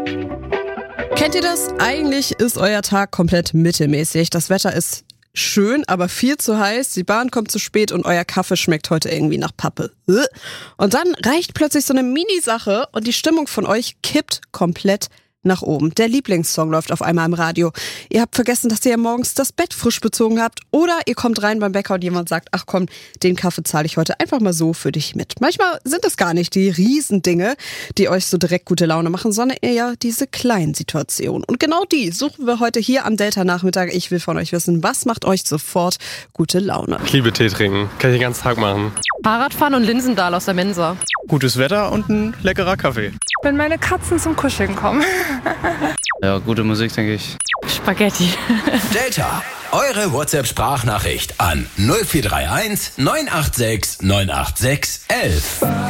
Kennt ihr das? Eigentlich ist euer Tag komplett mittelmäßig. Das Wetter ist schön, aber viel zu heiß. Die Bahn kommt zu spät und euer Kaffee schmeckt heute irgendwie nach Pappe. Und dann reicht plötzlich so eine Mini-Sache und die Stimmung von euch kippt komplett nach oben. Der Lieblingssong läuft auf einmal im Radio. Ihr habt vergessen, dass ihr morgens das Bett frisch bezogen habt. Oder ihr kommt rein beim Bäcker und jemand sagt, ach komm, den Kaffee zahle ich heute einfach mal so für dich mit. Manchmal sind es gar nicht die Riesendinge, die euch so direkt gute Laune machen, sondern eher diese kleinen Situationen. Und genau die suchen wir heute hier am Delta-Nachmittag. Ich will von euch wissen, was macht euch sofort gute Laune? Ich liebe Tee trinken. Kann ich den ganzen Tag machen. Fahrradfahren und Linsendahl aus der Mensa. Gutes Wetter und ein leckerer Kaffee. Wenn meine Katzen zum Kuscheln kommen. Ja, gute Musik, denke ich. Spaghetti. Delta, eure WhatsApp-Sprachnachricht an 0431 986 986 11.